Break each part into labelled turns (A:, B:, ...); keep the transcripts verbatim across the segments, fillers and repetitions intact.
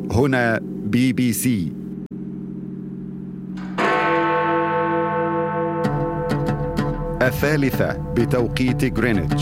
A: هنا بي بي سي. الثالثة بتوقيت غرينتش.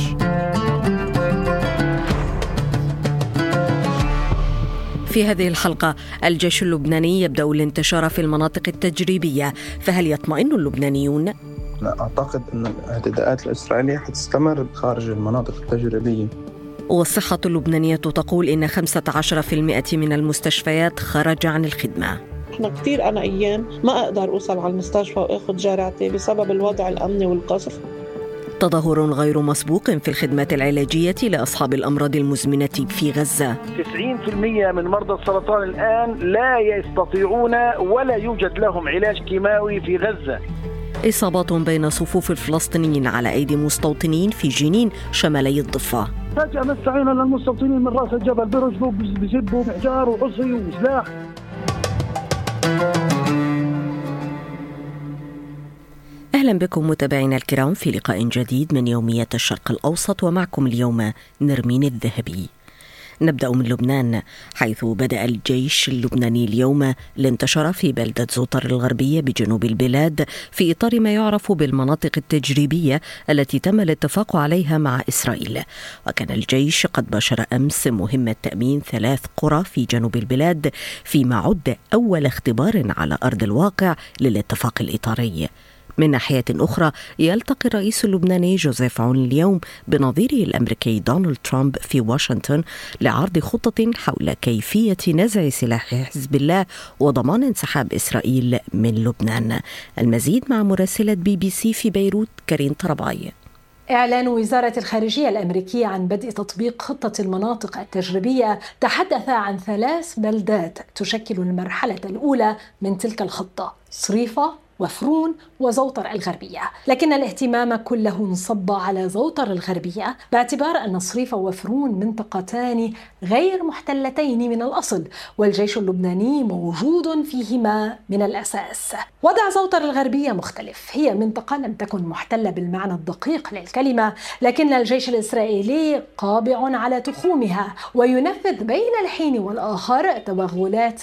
B: في هذه الحلقة، الجيش اللبناني يبدأ الانتشار في المناطق التجريبية، فهل يطمئن اللبنانيون؟
C: لا أعتقد أن الاعتداءات الإسرائيلية حتستمر خارج المناطق التجريبية.
B: والصحة اللبنانية تقول إن خمسة عشر بالمئة من المستشفيات خرج عن الخدمة.
D: احنا كتير أنا أيام ما أقدر أوصل على المستشفى وأخذ جرعتي بسبب الوضع الأمني والقصف.
B: تدهور غير مسبوق في الخدمات العلاجية لأصحاب الأمراض المزمنة في غزة.
E: تسعين بالمئة من مرضى السرطان الآن لا يستطيعون ولا يوجد لهم علاج كيماوي في غزة.
B: إصابات بين صفوف الفلسطينيين على أيدي مستوطنين في جنين شمالي الضفة.
F: فجأة نستعين للمستوطنين من رأس الجبل برجلوا بجبوا بحجار وعصي وسلاح.
B: أهلا بكم متابعينا الكرام في لقاء جديد من يوميات الشرق الأوسط، ومعكم اليوم نرمين الذهبي. نبدأ من لبنان، حيث بدأ الجيش اللبناني اليوم الانتشار في بلدة زوطر الغربية بجنوب البلاد في إطار ما يعرف بالمناطق التجريبية التي تم الاتفاق عليها مع إسرائيل. وكان الجيش قد باشر أمس مهمة تأمين ثلاث قرى في جنوب البلاد، فيما عد أول اختبار على أرض الواقع للاتفاق الإطاري. من ناحية أخرى، يلتقي الرئيس اللبناني جوزيف عون اليوم بنظيره الأمريكي دونالد ترامب في واشنطن لعرض خطة حول كيفية نزع سلاح حزب الله وضمان انسحاب إسرائيل من لبنان. المزيد مع مراسلة بي بي سي في بيروت كارين طرباي.
G: إعلان وزارة الخارجية الأمريكية عن بدء تطبيق خطة المناطق التجريبية تحدث عن ثلاث بلدات تشكل المرحلة الأولى من تلك الخطة: صريفة وفرون وزوطر الغربية. لكن الاهتمام كله انصب على زوطر الغربية باعتبار أن صريفة وفرون منطقتان غير محتلتين من الأصل، والجيش اللبناني موجود فيهما من الأساس. وضع زوطر الغربية مختلف، هي منطقة لم تكن محتلة بالمعنى الدقيق للكلمة، لكن الجيش الإسرائيلي قابع على تخومها وينفذ بين الحين والآخر توغلات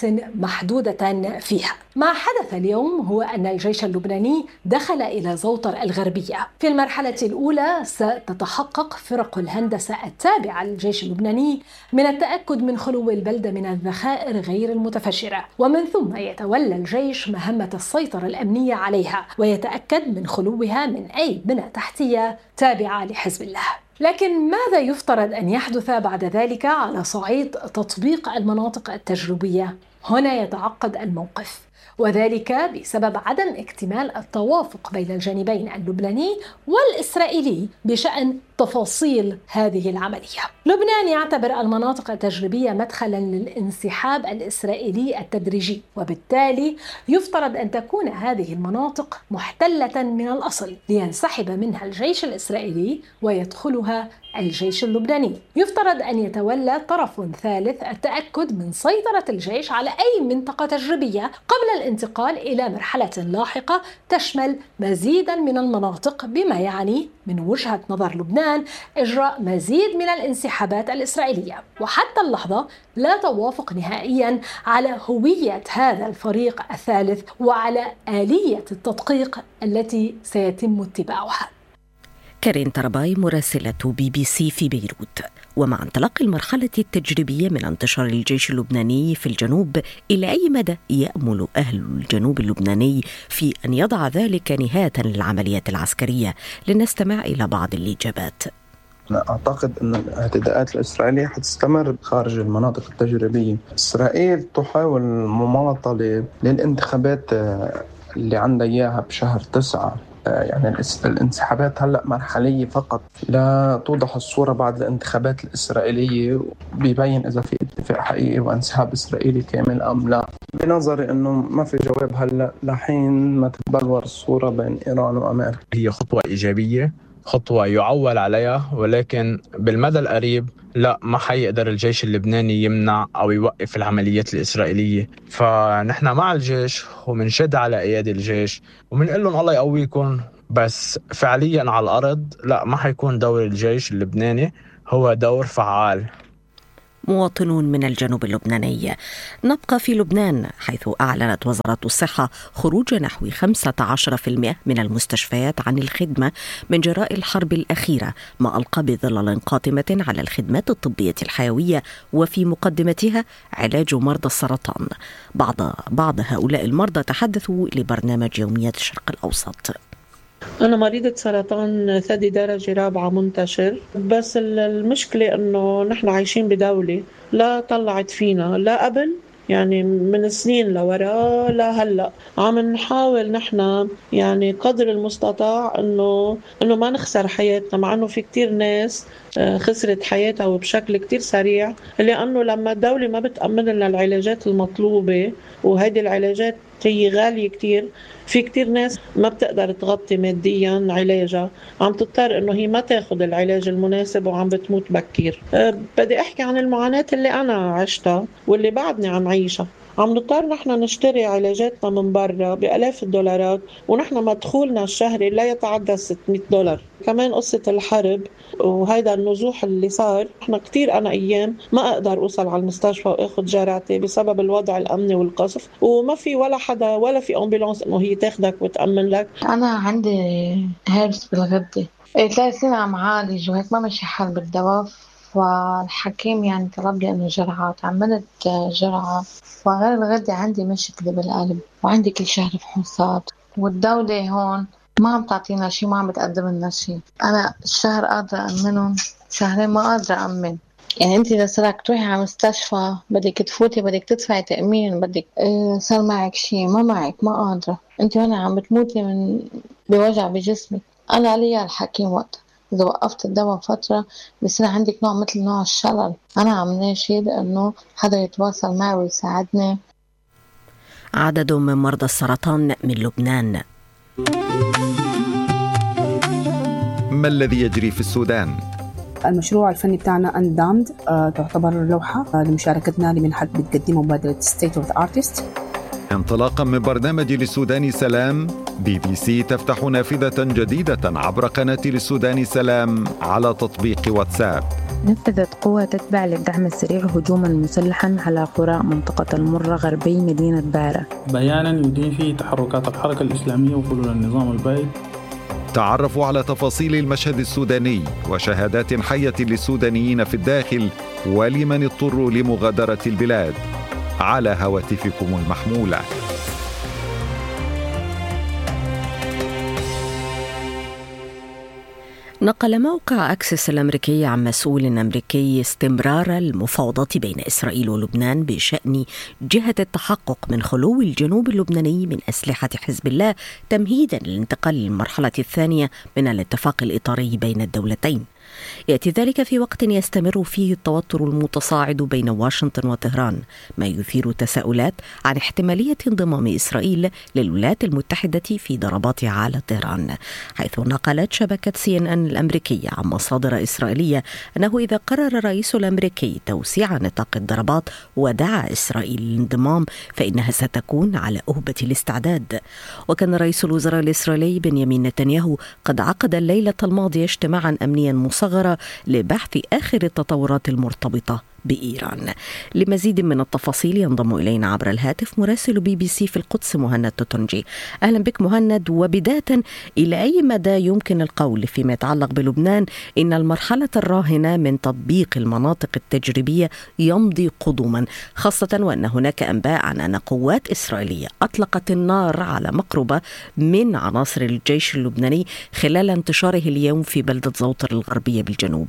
G: محدودة فيها. ما حدث اليوم هو أن الجيش اللبناني دخل إلى زوطر الغربية. في المرحلة الأولى ستتحقق فرق الهندسة التابعة للجيش اللبناني من التأكد من خلو البلدة من الذخائر غير المتفجرة، ومن ثم يتولى الجيش مهمة السيطرة الأمنية عليها ويتأكد من خلوها من أي بنى تحتية تابعة لحزب الله. لكن ماذا يفترض أن يحدث بعد ذلك على صعيد تطبيق المناطق التجريبية؟ هنا يتعقد الموقف، وذلك بسبب عدم اكتمال التوافق بين الجانبين اللبناني والإسرائيلي بشأن تفاصيل هذه العملية. لبنان يعتبر المناطق التجريبية مدخلا للانسحاب الإسرائيلي التدريجي، وبالتالي يفترض أن تكون هذه المناطق محتلة من الأصل لينسحب منها الجيش الإسرائيلي ويدخلها الجيش اللبناني. يفترض أن يتولى طرف ثالث التأكد من سيطرة الجيش على أي منطقة تجريبية قبل الانتقال إلى مرحلة لاحقة تشمل مزيدا من المناطق، بما يعني من وجهة نظر لبنان إجراء مزيد من الانسحابات الإسرائيلية. وحتى اللحظة لا توافق نهائيا على هوية هذا الفريق الثالث وعلى آلية التدقيق التي سيتم اتباعها.
B: كارين طرباي مراسلة بي بي سي في بيروت. ومع انطلاق المرحلة التجريبية من انتشار الجيش اللبناني في الجنوب، إلى أي مدى يأمل أهل الجنوب اللبناني في أن يضع ذلك نهاية للعمليات العسكرية؟ لنستمع إلى بعض الإجابات.
C: لا أعتقد أن الاعتداءات الإسرائيلية حتستمر خارج المناطق التجريبية. إسرائيل تحاول مماطلة للانتخابات اللي عندها إياها بشهر تسعة. يعني الانسحابات هلأ مرحلية فقط لا توضح الصورة بعد الانتخابات الإسرائيلية، بيبين إذا في اتفاق حقيقي وانسحاب إسرائيلي كامل أم لا. بنظري أنه ما في جواب هلأ لحين ما تتبلور الصورة بين إيران وأمريكا.
H: هي خطوة إيجابية، خطوة يعول عليها، ولكن بالمدى القريب لا، ما حيقدر الجيش اللبناني يمنع أو يوقف العمليات الإسرائيلية. فنحن مع الجيش ومنشد على أيادي الجيش ومنقول لهم الله يقويكم، بس فعليا على الأرض لا، ما حيكون دور الجيش اللبناني هو دور فعال.
B: مواطنون من الجنوب اللبناني. نبقى في لبنان، حيث أعلنت وزارة الصحة خروج نحو خمسة عشر بالمئة من المستشفيات عن الخدمة من جراء الحرب الأخيرة، ما ألقى بظلال قاتمة على الخدمات الطبية الحيوية وفي مقدمتها علاج مرضى السرطان. بعض بعض هؤلاء المرضى تحدثوا لبرنامج يوميات الشرق الأوسط.
D: أنا مريضة سرطان ثدي درجة رابعة منتشر، بس المشكلة أنه نحن عايشين بدولة لا طلعت فينا لا قبل، يعني من سنين لورا لا هلأ عم نحاول نحن يعني قدر المستطاع أنه أنه ما نخسر حياتنا، مع أنه في كتير ناس خسرت حياتها وبشكل كتير سريع، لأنه لما الدولة ما بتأمن لنا العلاجات المطلوبة، وهذه العلاجات هي غالية كتير، في كتير ناس ما بتقدر تغطي ماديا علاجها، عم تضطر انه هي ما تاخد العلاج المناسب وعم بتموت بكير. أه بدي احكي عن المعاناة اللي انا عشتها واللي بعدني عم عيشها. عم نضطر نحن نشتري علاجاتنا من برا بآلاف الدولارات، ونحن مدخولنا الشهري لا يتعدى ستمئة دولار. كمان قصة الحرب وهيدا النزوح اللي صار، نحن كتير أنا أيام ما أقدر أوصل على المستشفى وأخذ جرعتي بسبب الوضع الأمني والقصف، وما في ولا حدا ولا في أمبولانس إنه هي تاخدك وتأمن لك.
I: أنا عندي هرس بالغدة، ثلاث سنين عم عالج وهيك ما ماشي حال بالدواء، فالحكيم يعني طلب لي إنه جرعات، عملت جرعة، وغير الغدة عندي مشكلة بالقلب، وعندي كل شهر فحوصات، والدولة هون ما عم تعطينا شيء، ما عم بتقدم لنا شيء. أنا الشهر قادرة أمنهم، شهرين ما قادرة أمن. يعني أنت إذا صارك تروحي على مستشفى بدك تفوتي، بدك تدفعي تأمين، بدك إيه صار معك شيء، ما معك، ما قادرة. أنت هنا عم بتموتي من بوجع بجسمي. أنا علي الحكيم وقت إذا وقفت الدواء فترة بصير عندك نوع مثل نوع الشلل. أنا عم ناشد إنه حدا يتواصل معي ويساعدني.
B: عدد من مرضى السرطان من لبنان.
A: ما الذي يجري في السودان؟
J: المشروع الفني بتاعنا أندامد، أه تعتبر لوحة أه لمشاركتنا لمنحة بتقدمه مبادرة State of the Artist.
A: انطلاقا من برنامج للسودان سلام، بي بي سي تفتح نافذة جديدة عبر قناة للسودان سلام على تطبيق واتساب.
K: نفذت قوة تتبع للدعم السريع هجوما مسلحا على قرى منطقة المرة غربي مدينة بارة،
L: بيانا يدين فيه تحركات الحركة الإسلامية وحلول النظام البائد.
A: تعرفوا على تفاصيل المشهد السوداني وشهادات حية للسودانيين في الداخل ولمن اضطروا لمغادرة البلاد على هواتفكم المحمولة.
B: نقل موقع أكسس الأمريكي عن مسؤول أمريكي استمرار المفاوضات بين إسرائيل ولبنان بشأن جهة التحقق من خلو الجنوب اللبناني من أسلحة حزب الله، تمهيدا للانتقال للمرحلة الثانية من الاتفاق الإطاري بين الدولتين. يأتي ذلك في وقت يستمر فيه التوتر المتصاعد بين واشنطن وطهران، ما يثير تساؤلات عن احتمالية انضمام إسرائيل للولايات المتحدة في ضرباتها على طهران، حيث نقلت شبكة سي إن إن الأمريكية عن مصادر إسرائيلية أنه إذا قرر الرئيس الأمريكي توسيع نطاق الضربات ودعا إسرائيل للانضمام فإنها ستكون على أهبة الاستعداد. وكان رئيس الوزراء الإسرائيلي بنيامين نتنياهو قد عقد الليلة الماضية اجتماعا أمنيا مصغرة لبحث آخر التطورات المرتبطة بإيران. لمزيد من التفاصيل ينضم إلينا عبر الهاتف مراسل بي بي سي في القدس مهند توتنجي. أهلا بك مهند. وبداية، إلى أي مدى يمكن القول فيما يتعلق بلبنان إن المرحلة الراهنة من تطبيق المناطق التجريبية يمضي قدما، خاصة وأن هناك أنباء عن أن قوات إسرائيلية أطلقت النار على مقربة من عناصر الجيش اللبناني خلال انتشاره اليوم في بلدة زوطر الغربية بالجنوب؟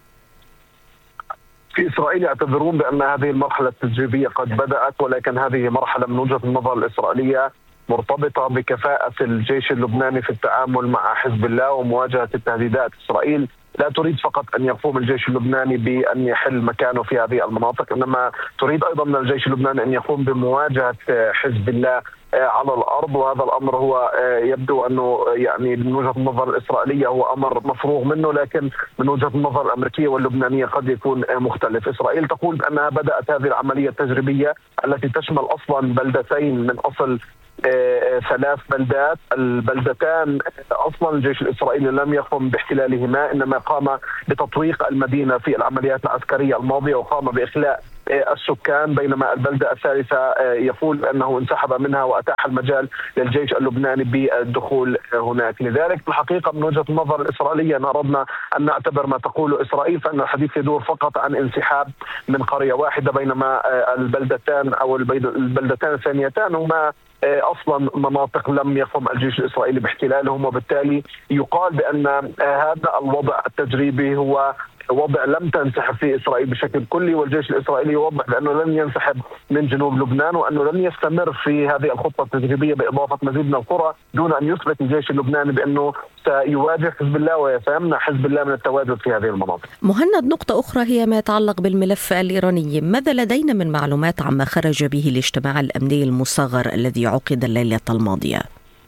M: في إسرائيل يعتبرون بأن هذه المرحلة التجريبية قد بدأت، ولكن هذه مرحلة من وجهة النظر الإسرائيلية مرتبطة بكفاءة الجيش اللبناني في التعامل مع حزب الله ومواجهة التهديدات. إسرائيل لا تريد فقط أن يقوم الجيش اللبناني بأن يحل مكانه في هذه المناطق، إنما تريد أيضا من الجيش اللبناني أن يقوم بمواجهة حزب الله على الأرض. وهذا الأمر هو يبدو أنه يعني من وجهة النظر الإسرائيلية هو أمر مفروغ منه، لكن من وجهة النظر الأمريكية واللبنانية قد يكون مختلف. إسرائيل تقول بأنها بدأت هذه العملية التجريبية التي تشمل أصلا بلدتين من أصل ثلاث بلدات. البلدتان أصلا الجيش الإسرائيلي لم يقم باحتلالهما، إنما قام بتطويق المدينة في العمليات العسكرية الماضية وقام بإخلاء السكان، بينما البلدة الثالثة يقول أنه انسحب منها وأتاح المجال للجيش اللبناني بالدخول هناك. لذلك في الحقيقة من وجهة النظر الإسرائيلية إن أردنا أن نعتبر ما تقوله إسرائيل فإن الحديث يدور فقط عن انسحاب من قرية واحدة، بينما البلدتان أو البلدتان الثانيتان هما أصلا مناطق لم يقم الجيش الإسرائيلي باحتلالهم، وبالتالي يقال بأن هذا الوضع التجريبي هو وضع لم تنسحب فيه إسرائيل بشكل كلي، والجيش الإسرائيلي يوضح بأنه لن ينسحب من جنوب لبنان وأنه لن يستمر في هذه الخطة التجريبية بإضافة مزيد من القرى دون أن يثبت الجيش اللبناني بأنه سيواجه حزب الله وسيمنع حزب الله من التواجد في هذه المناطق.
B: مهند، نقطة أخرى هي ما يتعلق بالملف الإيراني. ماذا لدينا من معلومات عما خرج به الاجتماع الأمني المصغر الذي عقد الليلة الماضية؟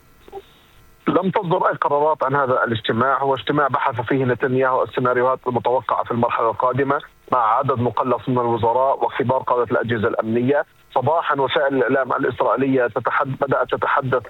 M: لم تصدر أي قرارات عن هذا الاجتماع، هو اجتماع بحث فيه نتنياهو السيناريوهات المتوقعة في المرحلة القادمة مع عدد مقلص من الوزراء وكبار قادة الأجهزة الأمنية. صباحا وسائل الإعلام الإسرائيلية تتحدث بدأت تتحدث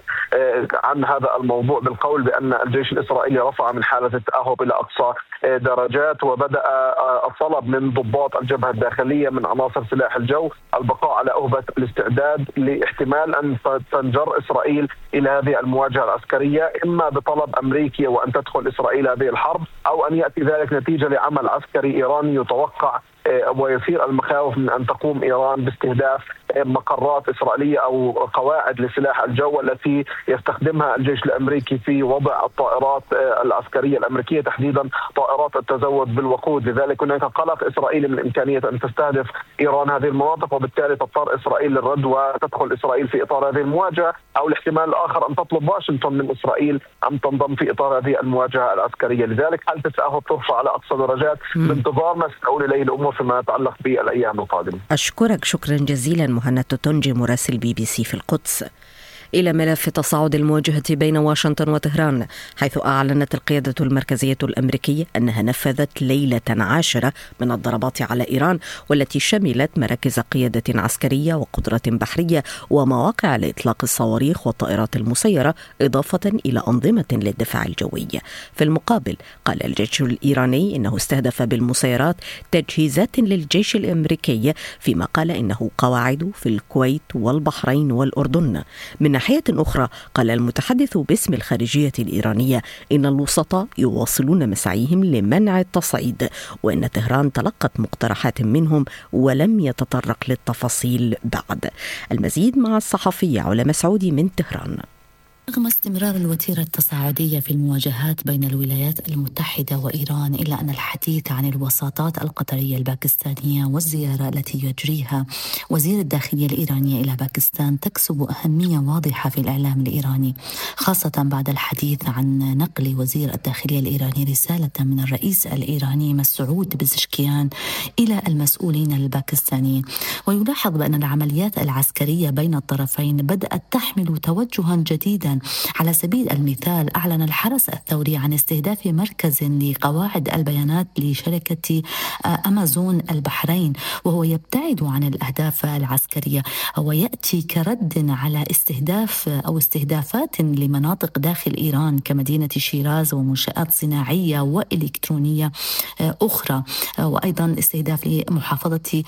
M: عن هذا الموضوع بالقول بأن الجيش الإسرائيلي رفع من حالة التأهب إلى أقصى درجات، وبدأ الطلب من ضباط الجبهة الداخلية من عناصر سلاح الجو البقاء على أهبة الاستعداد لاحتمال أن تنجر إسرائيل إلى هذه المواجهة العسكرية، إما بطلب أمريكي وأن تدخل إسرائيل هذه الحرب، أو أن يأتي ذلك نتيجة لعمل عسكري إيراني يتوقع ويثير المخاوف من أن تقوم إيران باستهداف مقرات إسرائيلية أو قواعد لسلاح الجو التي يستخدمها الجيش الأمريكي في وضع الطائرات العسكرية الأمريكية، تحديدا طائرات التزود بالوقود. لذلك هناك قلق إسرائيلي من إمكانية أن تستهدف إيران هذه المناطق، وبالتالي تضطر إسرائيل للرد وتدخل إسرائيل في إطار هذه المواجهة، أو الاحتمال الآخر أن تطلب واشنطن من إسرائيل أن تنضم في إطار هذه المواجهة العسكرية. لذلك حالة التأهب ترفع على أقصى درجات بانتظار ما ستقول إليه الأمور فيما يتعلق بالأيام القادمة.
B: أشكرك شكرا جزيلا مهند توتونجي مراسل بي بي سي في القدس. إلى ملف تصاعد المواجهة بين واشنطن وطهران، حيث أعلنت القيادة المركزية الأمريكية أنها نفذت ليلة عاشرة من الضربات على إيران، والتي شملت مراكز قيادة عسكرية وقدرة بحرية ومواقع لإطلاق الصواريخ والطائرات المسيرة، إضافة إلى أنظمة للدفاع الجوي. في المقابل قال الجيش الإيراني إنه استهدف بالمسيرات تجهيزات للجيش الأمريكي، فيما قال إنه قواعد في الكويت والبحرين والأردن. من ناحية أخرى قال المتحدث باسم الخارجية الإيرانية إن الوسطاء يواصلون مساعيهم لمنع التصعيد، وإن طهران تلقت مقترحات منهم ولم يتطرق للتفاصيل بعد. المزيد مع الصحفية علا مسعودي من طهران.
N: رغم استمرار الوتيرة التصاعدية في المواجهات بين الولايات المتحدة وإيران، إلا أن الحديث عن الوساطات القطرية الباكستانية والزيارة التي يجريها وزير الداخلية الإيرانية إلى باكستان تكسب أهمية واضحة في الإعلام الإيراني، خاصة بعد الحديث عن نقل وزير الداخلية الإيراني رسالة من الرئيس الإيراني مسعود بزشكيان إلى المسؤولين الباكستانيين. ويلاحظ بأن العمليات العسكرية بين الطرفين بدأت تحمل توجها جديدا. على سبيل المثال أعلن الحرس الثوري عن استهداف مركز لقواعد البيانات لشركة أمازون البحرين، وهو يبتعد عن الأهداف العسكرية ويأتي كرد على استهداف أو استهدافات لمناطق داخل إيران كمدينة شيراز ومنشآت صناعية وإلكترونية أخرى، وأيضا استهداف لمحافظة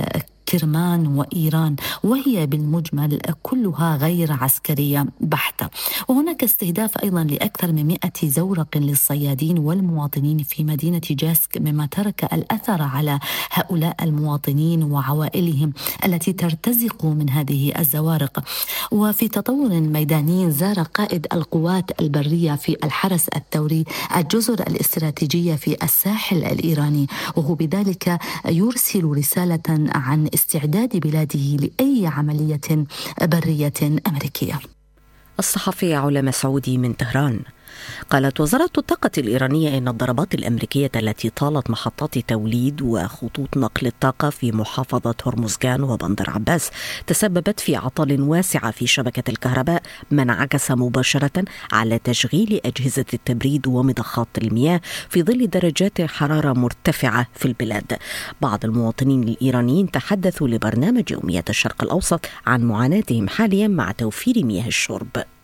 N: كرمان وإيران، وهي بالمجمل كلها غير عسكرية بحتة. وهناك استهداف أيضا لأكثر من مئة زورق للصيادين والمواطنين في مدينة جاسك، مما ترك الأثر على هؤلاء المواطنين وعوائلهم التي ترتزق من هذه الزوارق. وفي تطور ميداني، زار قائد القوات البرية في الحرس الثوري الجزر الاستراتيجية في الساحل الإيراني، وهو بذلك يرسل رسالة عن استعداد بلاده لأي عملية برية أمريكية.
B: الصحفية علا مسعودي من طهران. قالت وزارة الطاقة الإيرانية إن الضربات الأمريكية التي طالت محطات توليد وخطوط نقل الطاقة في محافظة هرمزغان وبندر عباس تسببت في عطل واسعة في شبكة الكهرباء، ما انعكس مباشرة على تشغيل أجهزة التبريد ومضخات المياه في ظل درجات حرارة مرتفعة في البلاد. بعض المواطنين الإيرانيين تحدثوا لبرنامج يومية الشرق الأوسط عن معاناتهم حاليا مع توفير مياه الشرب.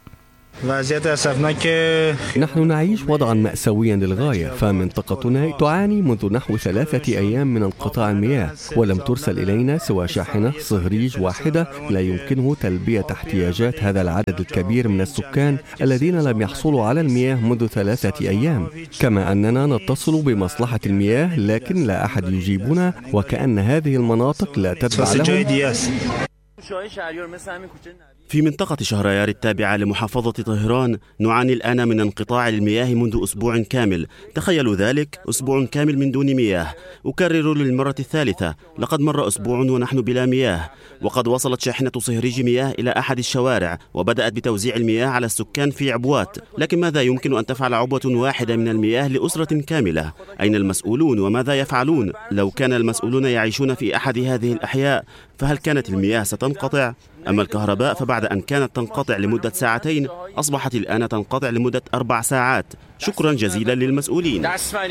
O: نحن نعيش وضعا مأساويا للغاية، فمنطقتنا تعاني منذ نحو ثلاثة أيام من انقطاع المياه، ولم ترسل إلينا سوى شاحنة صهريج واحدة لا يمكنه تلبية احتياجات هذا العدد الكبير من السكان الذين لم يحصلوا على المياه منذ ثلاثة أيام. كما أننا نتصل بمصلحة المياه لكن لا أحد يجيبنا، وكأن هذه المناطق لا تتبع لهم.
P: في منطقة شهريار التابعة لمحافظة طهران نعاني الآن من انقطاع المياه منذ أسبوع كامل. تخيلوا ذلك، أسبوع كامل من دون مياه. أكرر للمرة الثالثة، لقد مر أسبوع ونحن بلا مياه، وقد وصلت شاحنة صهريج مياه إلى أحد الشوارع وبدأت بتوزيع المياه على السكان في عبوات. لكن ماذا يمكن أن تفعل عبوة واحدة من المياه لأسرة كاملة؟ أين المسؤولون وماذا يفعلون؟ لو كان المسؤولون يعيشون في أحد هذه الأحياء فهل كانت المياه ستنقطع؟ أما الكهرباء فبعد أن كانت تنقطع لمدة ساعتين أصبحت الآن تنقطع لمدة أربع ساعات. شكرا جزيلا للمسؤولين.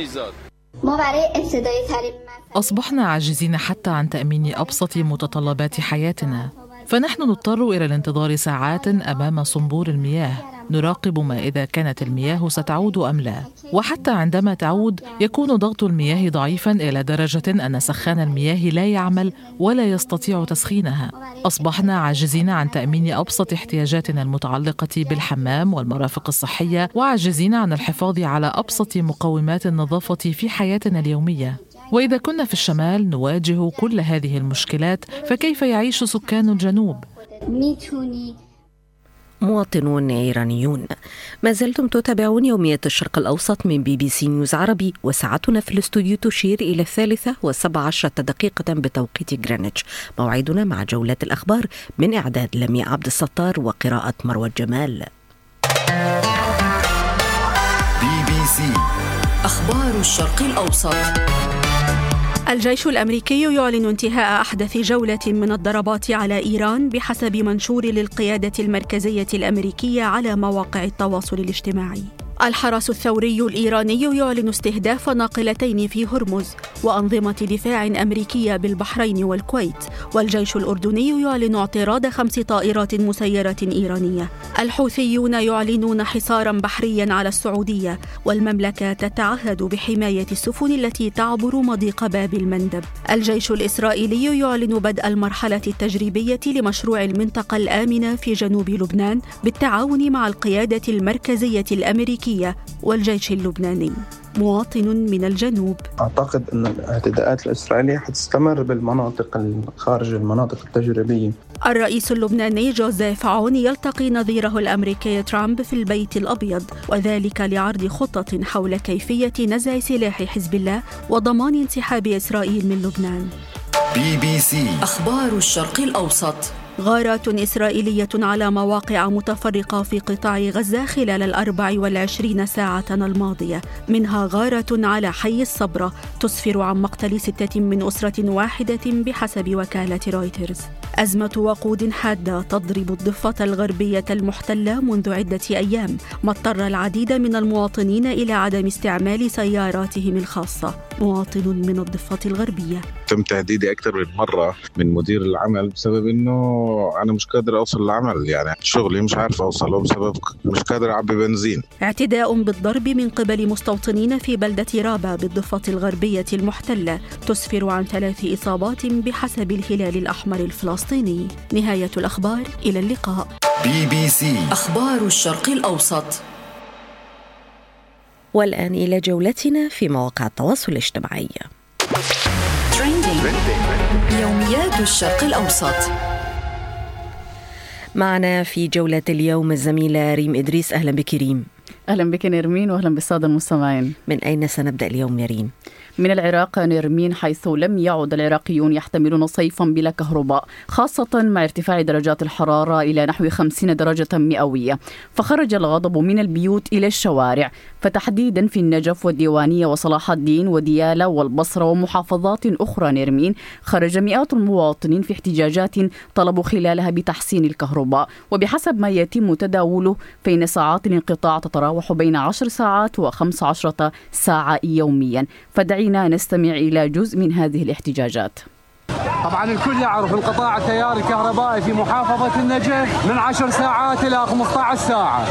Q: أصبحنا عاجزين حتى عن تأمين أبسط متطلبات حياتنا، فنحن نضطر إلى الانتظار ساعات أمام صنبور المياه نراقب ما إذا كانت المياه ستعود أم لا، وحتى عندما تعود يكون ضغط المياه ضعيفا إلى درجة أن سخان المياه لا يعمل ولا يستطيع تسخينها. أصبحنا عاجزين عن تأمين أبسط احتياجاتنا المتعلقة بالحمام والمرافق الصحية، وعاجزين عن الحفاظ على أبسط مقومات النظافة في حياتنا اليومية. وإذا كنا في الشمال نواجه كل هذه المشكلات، فكيف يعيش سكان الجنوب؟
B: مواطنون إيرانيون. ما زلتم تتابعون يومية الشرق الأوسط من بي بي سي نيوز عربي، وساعتنا في الاستوديو تشير إلى الثالثة وسبع عشرة دقيقة بتوقيت غرينتش. موعدنا مع جولة الأخبار من إعداد لمياء عبد الستار وقراءة مروة جمال.
R: بي بي سي أخبار الشرق الأوسط. الجيش الأمريكي يعلن انتهاء أحدث جولة من الضربات على إيران بحسب منشور للقيادة المركزية الأمريكية على مواقع التواصل الاجتماعي. الحرس الثوري الإيراني يعلن استهداف ناقلتين في هرمز وأنظمة دفاع أمريكية بالبحرين والكويت، والجيش الأردني يعلن اعتراض خمس طائرات مسيرة إيرانية. الحوثيون يعلنون حصارا بحريا على السعودية، والمملكة تتعهد بحماية السفن التي تعبر مضيق باب المندب. الجيش الإسرائيلي يعلن بدء المرحلة التجريبية لمشروع المنطقة الآمنة في جنوب لبنان بالتعاون مع القيادة المركزية الأمريكية والجيش اللبناني. مواطن من الجنوب:
C: أعتقد أن الاعتداءات الإسرائيلية حتستمر بالمناطق خارج المناطق التجريبية.
R: الرئيس اللبناني جوزيف عون يلتقي نظيره الأمريكي ترامب في البيت الأبيض، وذلك لعرض خطة حول كيفية نزع سلاح حزب الله وضمان انسحاب إسرائيل من لبنان.
S: بي بي سي أخبار الشرق الأوسط.
R: غارات إسرائيلية على مواقع متفرقة في قطاع غزة خلال الأربع والعشرين ساعة الماضية، منها غارة على حي الصبرة تسفر عن مقتل ستة من أسرة واحدة بحسب وكالة رويترز. أزمة وقود حادة تضرب الضفة الغربية المحتلة منذ عدة أيام، ما اضطر العديد من المواطنين إلى عدم استعمال سياراتهم الخاصة. مواطن من الضفة الغربية:
T: تم تهديدي أكثر من مرة من مدير العمل بسبب إنه أنا مش قادر أوصل للعمل، يعني شغلي مش عارف أوصله بسبب مش قادر أعبي بنزين.
R: اعتداء بالضرب من قبل مستوطنين في بلدة رابا بالضفة الغربية المحتلة تسفر عن ثلاث إصابات بحسب الهلال الأحمر الفلسطيني. نهاية الأخبار، إلى اللقاء.
S: بي بي سي أخبار الشرق الأوسط.
B: والآن إلى جولتنا في مواقع التواصل الاجتماعي.
R: يوميات الشرق الأوسط.
B: معنا في جولة اليوم الزميلة ريم إدريس. أهلا بك ريم.
U: أهلا بك نرمين، وأهلا بالسادة المستمعين.
B: من أين سنبدأ اليوم يا ريم؟
U: من العراق نرمين، حيث لم يعد العراقيون يحتملون صيفا بلا كهرباء، خاصة مع ارتفاع درجات الحرارة إلى نحو خمسين درجة مئوية، فخرج الغضب من البيوت إلى الشوارع، فتحديدا في النجف والديوانية وصلاح الدين وديالى والبصرة ومحافظات أخرى نرمين، خرج مئات المواطنين في احتجاجات طلبوا خلالها بتحسين الكهرباء. وبحسب ما يتم تداوله فإن ساعات الانقطاع تتراوح بين عشر ساعات وخمس عشرة ساعة يوميا. فدعينا نستمع إلى جزء من هذه الاحتجاجات.
V: طبعا الكل يعرف انقطاع التيار الكهربائي في محافظة النجف من عشر ساعات إلى خمسة عشر ساعة.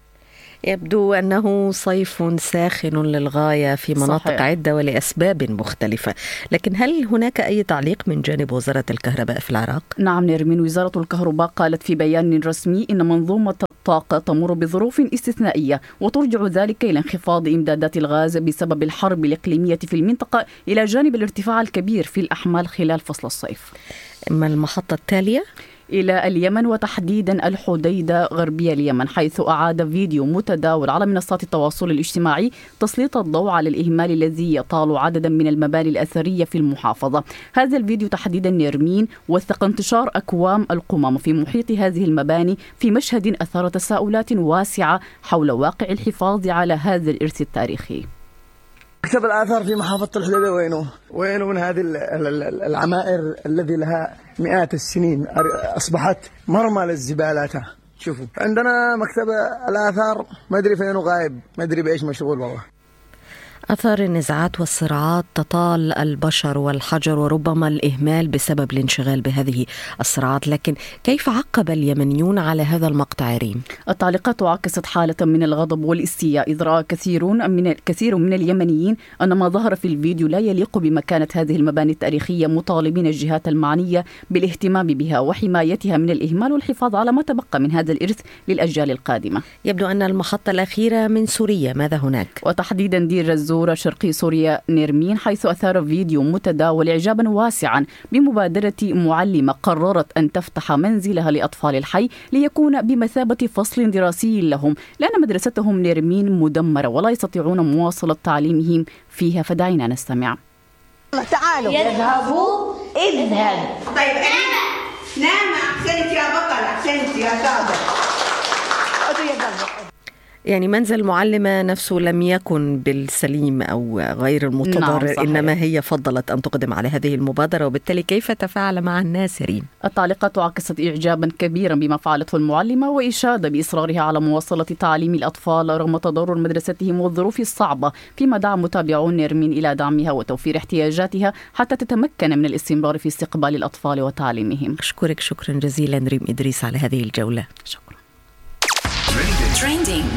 B: يبدو أنه صيف ساخن للغاية في مناطق صحيح. عدة ولأسباب مختلفة، لكن هل هناك أي تعليق من جانب وزارة الكهرباء في العراق؟
U: نعم نرمين، وزارة الكهرباء قالت في بيان رسمي إن منظومة الطاقة تمر بظروف استثنائية، وترجع ذلك إلى انخفاض إمدادات الغاز بسبب الحرب الإقليمية في المنطقة، إلى جانب الارتفاع الكبير في الأحمال خلال فصل الصيف.
B: إما المحطة التالية
U: إلى اليمن، وتحديدا الحديدة غربية اليمن، حيث أعاد فيديو متداول على منصات التواصل الاجتماعي تسليط الضوء على الإهمال الذي يطال عددا من المباني الأثرية في المحافظة. هذا الفيديو تحديدا نرمين وثق انتشار أكوام القمامة في محيط هذه المباني في مشهد أثار تساؤلات واسعة حول واقع الحفاظ على هذا الإرث التاريخي.
W: مكتب الآثار في محافظة الحديدة وينه؟ وينه من هذه العمائر الذي لها مئات السنين أصبحت مرمى للزبالات؟ شوفوا عندنا مكتب الآثار ما أدري فينه غايب، ما أدري بإيش مشغول والله.
B: أثار النزاعات والصراعات تطال البشر والحجر وربما الإهمال بسبب الانشغال بهذه الصراعات، لكن كيف عقب اليمنيون على هذا المقطع ريم؟
U: التعليقات عكست حالة من الغضب والاستياء، إذ رأى كثيرون من كثير من اليمنيين أن ما ظهر في الفيديو لا يليق بمكانة هذه المباني التاريخية، مطالبين الجهات المعنية بالاهتمام بها وحمايتها من الإهمال والحفاظ على ما تبقى من هذا الإرث للأجيال القادمة.
B: يبدو أن المحطة الأخيرة من سوريا، ماذا هناك؟
U: وتحديدا دير الزور شرقي سوريا نرمين، حيث أثار فيديو متداول إعجابا واسعا بمبادرة معلمة قررت أن تفتح منزلها لأطفال الحي ليكون بمثابة فصل دراسي لهم، لأن مدرستهم نرمين مدمرة ولا يستطيعون مواصلة تعليمهم فيها. فدعينا نستمع.
X: تعالوا يذهبوا اذهب. طيب نام. أحسنت يا بطل، أحسنت يا صادق.
B: يعني منزل المعلمة نفسه لم يكن بالسليم أو غير المتضرر، نعم إنما هي فضلت أن تقدم على هذه المبادرة، وبالتالي كيف تفاعل مع الناس ريم؟
U: التعليقات عكست إعجابا كبيرا بما فعلته المعلمة، وإشادة بإصرارها على مواصلة تعليم الأطفال رغم تضرر مدرستهم والظروف الصعبة، فيما دعا متابعون نرمين إلى دعمها وتوفير احتياجاتها حتى تتمكن من الاستمرار في استقبال الأطفال وتعليمهم.
B: أشكرك شكرا جزيلا ريم إدريس على هذه الجولة.
U: شكرا.
S: Trending.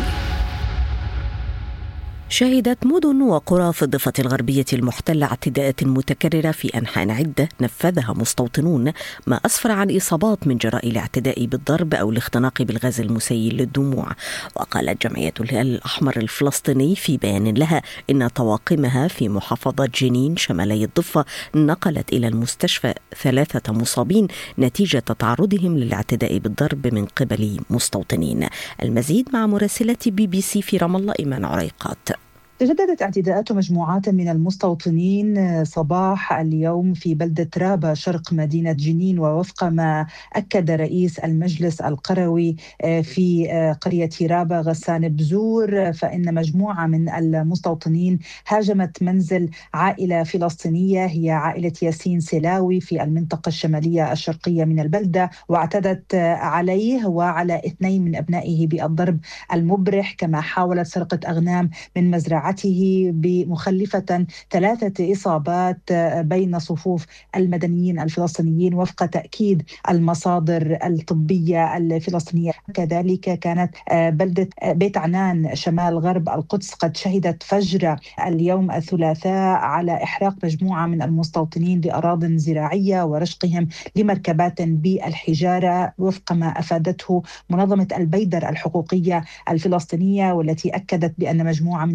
B: شهدت مدن وقرى في الضفة الغربية المحتلة اعتداءات متكررة في أنحاء عدة نفذها مستوطنون، ما أسفر عن إصابات من جراء الاعتداء بالضرب أو الاختناق بالغاز المسيل للدموع. وقالت جمعية الهلال الأحمر الفلسطيني في بيان لها إن طواقمها في محافظة جنين شمالي الضفة نقلت إلى المستشفى ثلاثة مصابين نتيجة تعرضهم للاعتداء بالضرب من قبل مستوطنين. المزيد مع مراسلة بي بي سي في رام الله إيمان عريقات.
Y: تجددت اعتداءات مجموعات من المستوطنين صباح اليوم في بلدة رابا شرق مدينة جنين، ووفق ما أكد رئيس المجلس القروي في قرية رابا غسان بزور، فإن مجموعة من المستوطنين هاجمت منزل عائلة فلسطينية هي عائلة ياسين سلاوي في المنطقة الشمالية الشرقية من البلدة، واعتدت عليه وعلى اثنين من أبنائه بالضرب المبرح، كما حاولت سرقة أغنام من مزرعة بمخلفة ثلاثة إصابات بين صفوف المدنيين الفلسطينيين وفق تأكيد المصادر الطبية الفلسطينية. كذلك كانت بلدة بيت عنان شمال غرب القدس قد شهدت فجر اليوم الثلاثاء على إحراق مجموعة من المستوطنين لأراضٍ زراعية ورشقهم لمركبات بالحجارة، وفق ما أفادته منظمة البيدر الحقوقية الفلسطينية، والتي أكدت بأن مجموعة من المستوطنين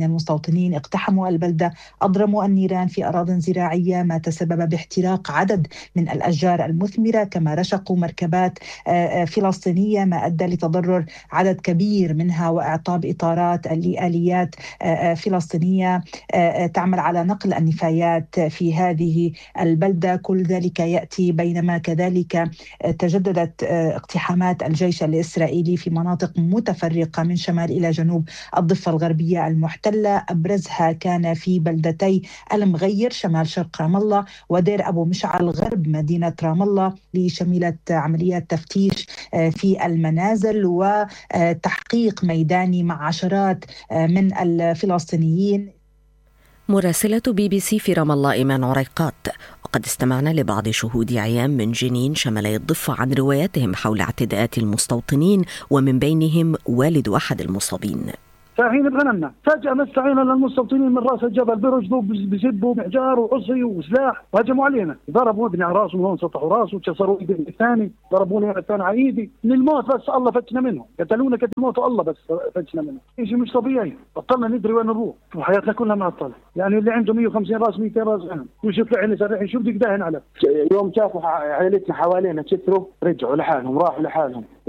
Y: المستوطنين اقتحموا البلدة، أضرموا النيران في أراضٍ زراعية ما تسبب باحتراق عدد من الأشجار المثمرة، كما رشقوا مركبات فلسطينية ما أدى لتضرر عدد كبير منها وإعطاب إطارات لآليات فلسطينية تعمل على نقل النفايات في هذه البلدة. كل ذلك يأتي بينما كذلك تجددت اقتحامات الجيش الإسرائيلي في مناطق متفرقة من شمال إلى جنوب الضفة الغربية المحتلة، أبرزها كان في بلدتي المغير شمال شرق رام الله ودير أبو مشعل غرب مدينة رام الله، لشملت عمليات تفتيش في المنازل وتحقيق ميداني مع عشرات من الفلسطينيين.
B: مراسلة بي بي سي في رام الله إيمان عريقات. وقد استمعنا لبعض شهود عيان من جنين شمالي الضفة عن رواياتهم حول اعتداءات المستوطنين، ومن بينهم والد أحد المصابين.
D: ساعين بغنمنا فجأة مستعينا للمستوطنين من راس الجبل برجلوا بسبوا بحجار وعصي وسلاح وهجموا علينا، ضربوا ابني على راسه وهون سطحوا راسه وكسروا ايدي الثاني، ضربوني الثاني على ايدي من الموت، بس الله فتنا منهم، قتلونا قتل الموت والله بس فتنا منهم. شيء مش طبيعي، بطلنا ندري وين نروح وحياتنا كلها معطله، يعني اللي عنده مية وخمسين راس مئتين راس غنم وش يطلع لنا سريع شو بدك داهن على يوم شافوا عائلتنا حوالينا كثروا رجعوا لحالهم راحوا لحالهم.